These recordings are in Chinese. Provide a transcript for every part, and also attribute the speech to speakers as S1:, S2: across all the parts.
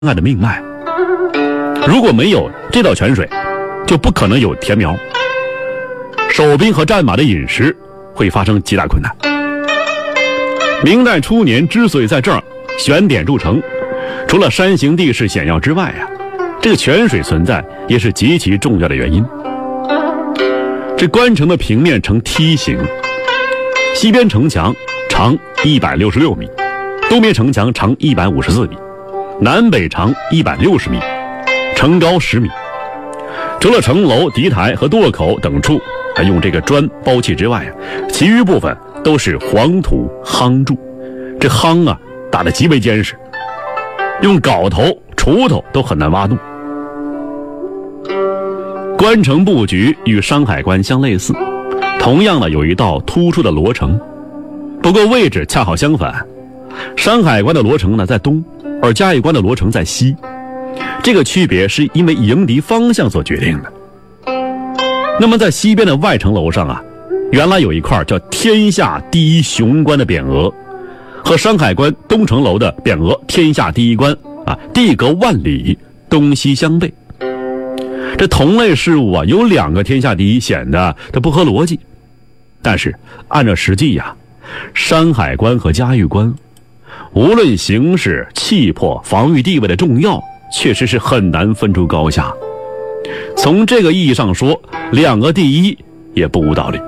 S1: 岸的命脉。如果没有这道泉水，就不可能有田苗，守兵和战马的饮食会发生极大困难。明代初年之所以在这儿选点筑城，除了山形地势险要之外这个泉水存在也是极其重要的原因。这关城的平面呈梯形，西边城墙长166米，东边城墙长154米，南北长160米，城高10米。除了城楼、敌台和垛口等处用这个砖包砌之外其余部分都是黄土夯筑。这夯打得极为坚实，用镐头、锄头都很难挖动。关城布局与山海关相类似，同样有一道突出的罗城，不过位置恰好相反。山海关的罗城在东，而嘉峪关的罗城在西。这个区别是因为迎敌方向所决定的。那么在西边的外城楼上原来有一块叫天下第一雄关的匾额，和山海关东城楼的匾额天下第一关地隔万里，东西相背。这同类事物有两个天下第一，显得它不合逻辑。但是按照实际山海关和嘉峪关无论形势、气魄、防御地位的重要，确实是很难分出高下。从这个意义上说，两个第一也不无道理。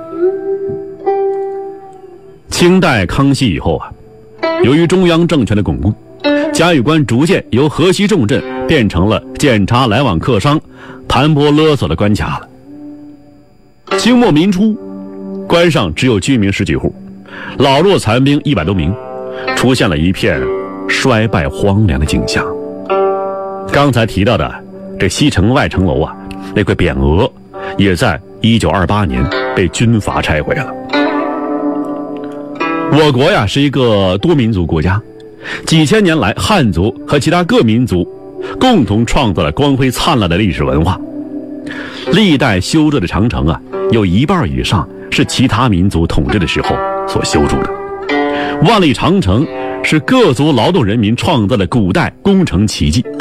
S1: 清代康熙以后由于中央政权的巩固，嘉峪关逐渐由河西重镇变成了检查来往客商、弹拨勒索的关卡了。清末民初，关上只有居民10几户，老弱残兵100多名，出现了一片衰败荒凉的景象。刚才提到的这西城外城楼那块匾额也在1928年被军阀拆毁了。我国是一个多民族国家，几千年来汉族和其他各民族共同创造了光辉灿烂的历史文化。历代修筑的长城有一半以上是其他民族统治的时候所修筑的。万里长城是各族劳动人民创造的古代工程奇迹。